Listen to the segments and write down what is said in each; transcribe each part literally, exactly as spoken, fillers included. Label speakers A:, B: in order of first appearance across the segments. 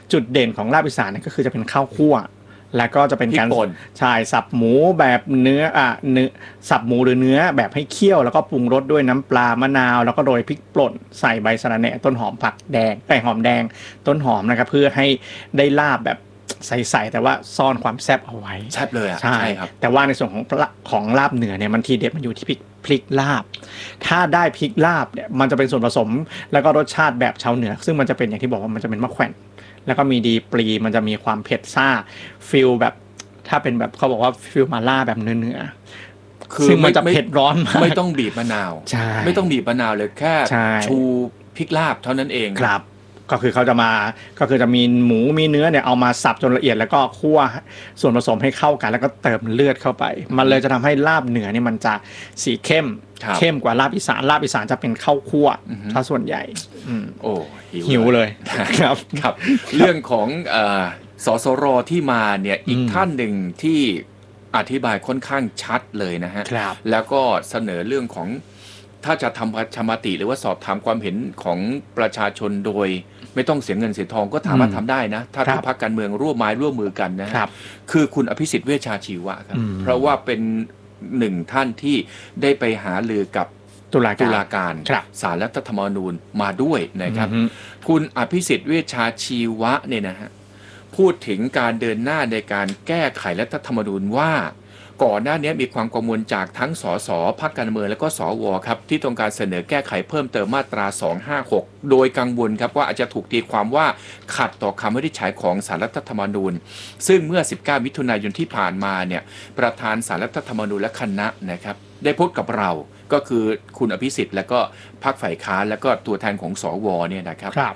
A: จุดเด่นของลาบอีสานเนี่ยก็คือจะเป็นข้าวคั่วแล้วก็จะเป็นการใช่สับหมูแบบเนื้ออ่ะเนื้อสับหมูหรือเนื้อแบบให้เคี่ยวแล้วก็ปรุงรสด้วยน้ำปลามะนาวแล้วก็โรยพริกป่นใส่ใบสะระแหน่ต้นหอมผักแดงไก่หอมแดงต้นหอมนะครับเพื่อให้ได้ลาบแบบใสๆแต่ว่าซ่อนความแซ่บเอาไว้
B: แซ่บเลยอ่ะ
A: ใช่ครับแต่ว่าในส่วนของของลาบเหนือเนี่ยมันทีเด็ดมันอยู่ที่พริกพริกลาบถ้าได้พริกลาบเนี่ยมันจะเป็นส่วนผสมแล้วก็รสชาติแบบชาวเหนือซึ่งมันจะเป็นอย่างที่บอกว่ามันจะเป็นมะแขวนแล้วก็มีดีปรีมันจะมีความเผ็ดซ่าฟิลแบบถ้าเป็นแบบเขาบอกว่าฟิลมาล่าแบบเนื้อๆคือมันจะเผ็ดร้อนมาก
B: ไม่ต้องบีบมะนาวไม่ต้องบีบมะนาวเลยแค่ชูพริกลาบเท่านั้นเอง
A: ครับก็คือเขาจะมาก็คือจะมีหมูมีเนื้อเนี่ยเอามาสับจนละเอียดแล้วก็คั่วส่วนผสมให้เข้ากันแล้วก็เติมเลือดเข้าไปมันเลยจะทำให้ลาบเหนือนี่มันจะสีเข้มเข้มกว่าลาบอีสานลาบอีสานจะเป็นข้าวคั่วถ้าส่วนใหญ่
B: โอ้
A: หิวเลยครับ
B: ครับเรื่องของสสรที่มาเนี่ยอีกท่านหนึ่งที่อธิบายค่อนข้างชัดเลยนะฮะแล้วก็เสนอเรื่องของถ้าจะทำประชามติหรือว่าสอบถามความเห็นของประชาชนโดยไม่ต้องเสียเงินเสียทองก็สามารถทำได้นะถ้าทุกพรรคการเมืองร่วมไม้ร่วมมือกันนะคือคุณอภิสิทธิ์เวชชาชีวะครับเพราะว่าเป็นหนึ่งท่านที่ได้ไปหาลือกับ
A: ตุลา
B: การการศาลรัฐธรรมนูญมาด้วยนะครับคุณอภิสิทธิ์เวชชาชีวะเนี่ยนะฮะพูดถึงการเดินหน้าในการแก้ไขรัฐธรรมนูญว่าก่อนหน้านี้มีความกังวลจากทั้งสสพรรคการเมืองและก็สวครับที่ต้องการเสนอแก้ไขเพิ่มเติมมาตราสองห้าหกโดยกังวลครับว่าอาจจะถูกตีความว่าขัดต่อคำวินิจฉัยของศาลรัฐธรรมนูญซึ่งเมื่อสิบเก้ามิถุนายนที่ผ่านมาเนี่ยประธานศาลรัฐธรรมนูญและคณะนะครับได้พูดกับเราก็คือคุณอภิสิทธิ์และก็พรรคฝ่ายค้านและก็ตัวแทนของสวเนี่ยนะครับ
A: ครับ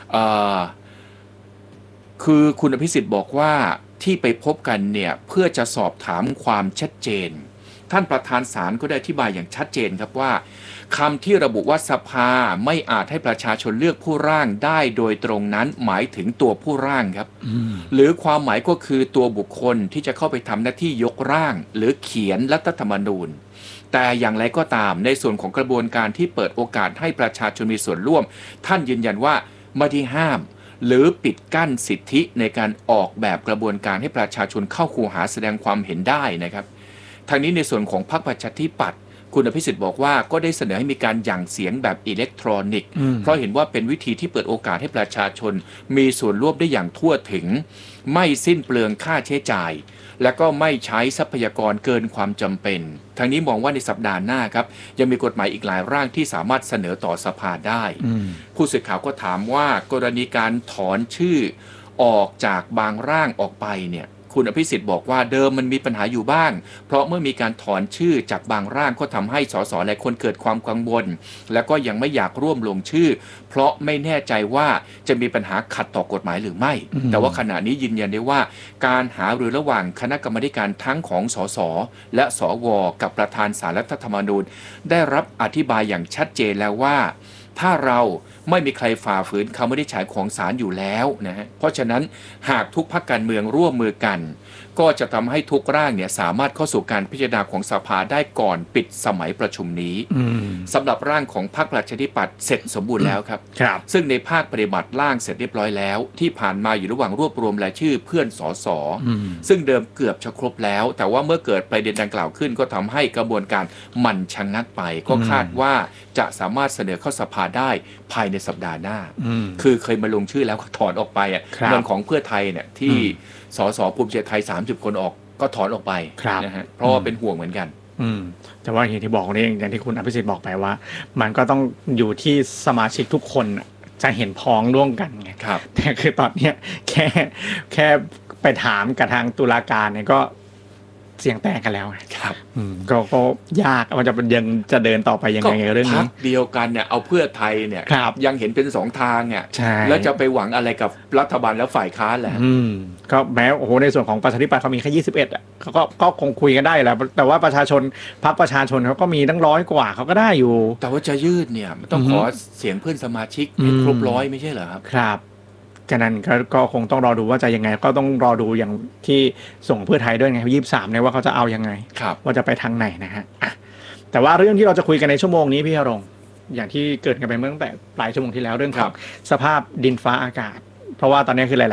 B: คือคุณอภิสิทธิ์บอกว่าที่ไปพบกันเนี่ยเพื่อจะสอบถามความชัดเจนท่านประธานศาลก็ได้อธิบายอย่างชัดเจนครับว่าคำที่ระบุว่าสภาไม่อาจให้ประชาชนเลือกผู้ร่างได้โดยตรงนั้นหมายถึงตัวผู้ร่างครับหรือความหมายก็คือตัวบุคคลที่จะเข้าไปทำหน้าที่ยกร่างหรือเขียนรัฐธรรมนูญแต่อย่างไรก็ตามในส่วนของกระบวนการที่เปิดโอกาสให้ประชาชนมีส่วนร่วมท่านยืนยันว่าไม่ได้ห้ามหรือปิดกั้นสิทธิในการออกแบบกระบวนการให้ประชาชนเข้าคูหาแสดงความเห็นได้นะครับทางนี้ในส่วนของพรรคประชาธิปัตย์คุณอภิสิทธิ์บอกว่าก็ได้เสนอให้มีการหยั่งเสียงแบบอิเล็กทรอนิกส์เพราะเห็นว่าเป็นวิธีที่เปิดโอกาสให้ประชาชนมีส่วนร่วมได้อย่างทั่วถึงไม่สิ้นเปลืองค่าใช้จ่ายและก็ไม่ใช้ทรัพยากรเกินความจำเป็นทางนี้มองว่าในสัปดาห์หน้าครับยังมีกฎหมายอีกหลายร่างที่สามารถเสนอต่อสภาได้ผู้สื่อข่าวก็ถามว่ากรณีการถอนชื่อออกจากบางร่างออกไปเนี่ยคุณอภิสิทธิ์บอกว่าเดิมมันมีปัญหาอยู่บ้างเพราะเมื่อมีการถอนชื่อจากบางร่างก็ทำให้สสหลายคนเกิดความกังวลและก็ยังไม่อยากร่วมลงชื่อเพราะไม่แน่ใจว่าจะมีปัญหาขัดต่อกฎหมายหรือไม่แต่ว่าขณะนี้ยืนยันได้ว่าการหารือระหว่างคณะกรรมการทั้งของสสและสวกับประธานศาลรัฐธรรมนูญได้รับอธิบายอย่างชัดเจนแล้วว่าถ้าเราไม่มีใครฝ่าฝืนคำวินิจฉัยของศาลอยู่แล้วนะฮะเพราะฉะนั้นหากทุกพรรคการเมืองร่วมมือกันก็จะทำให้ทุกร่างเนี่ยสามารถเข้าสู่การพิจารณาของสภาได้ก่อนปิดสมัยประชุมนี้สำหรับร่างของพรรคประชาธิปัตย์เสร็จสมบูรณ์แล้วครับซึ่งในภาคปฏิบัติร่างเสร็จเรียบร้อยแล้วที่ผ่านมาอยู่ระหว่างรวบรวมรายชื่อเพื่อนสสซึ่งเดิมเกือบจะครบแล้วแต่ว่าเมื่อเกิดประเด็นดังกล่าวขึ้นก็ทำให้กระบวนการมันชะงักไปก็คาดว่าจะสามารถเสนอเข้าสภาได้ภายในสัปดาห์หน้าคือเคยมาลงชื่อแล้วก็ถอนออกไปอ่ะเรื่องของเพื่อไทยเนี่ยที่สสภูมิใจไทยสามสิบคนออกก็ถอนออกไปนะฮะเพราะว่าเป็นห่วงเหมือนกัน
A: อืมแต่ว่าอย่างที่บอกนี่อย่างที่คุณอภิสิทธิ์บอกไปว่ามันก็ต้องอยู่ที่สมาชิกทุกคนจะเห็นพ้องร่วมกันไงแต่คือตอนเนี้ยแค่แค่ไปถามกับทางตุลาการเนี่ยก็เสียงแตกกันแล้ว
B: ครับ
A: อืมก็ก็ยากมันจะยังจะเดินต่อไปยังไงเรื่องนี้
B: พรรคเดียวกันเนี่ยเอาเพื่อไทยเนี่ยยังเห็นเป็นสองทางเนี่ยแล้วจะไปหวังอะไรกับรัฐบาลแล้วฝ่ายค้านแหละ
A: อืมก็แม้โอ้โหในส่วนของประชาธิปัตย์เขามีแค่ยี่สิบเอ็ดอ่ะเขาก็ก็คงคุยกันได้แหละแต่ว่าประชาชนพรรคประชาชนเขาก็มีตั้งร้อยกว่าเขาก็ได้อยู่
B: แต่ว่าจะยืดเนี่ยมันต้องขอเสียงเพื่อนสมาชิกให้ครบร้อยไม่ใช่เหรอครับ
A: ครับฉะนั้นก็คงต้องรอดูว่าจะยังไงก็ต้องรอดูอย่างที่ส่งเพื่อไทยด้วยไงยี่สิบสามเนี่ยว่าเขาจะเอายังไงว่าจะไปทางไหนนะฮะแต่ว่าเรื่องที่เราจะคุยกันในชั่วโมงนี้พี่อรงค์อย่างที่เกิดกันไปเมื่อตั้งแต่ปลายชั่วโมงที่แล้วเรื่องของสภาพดินฟ้าอากาศเพราะว่าตอนนี้คือหลาย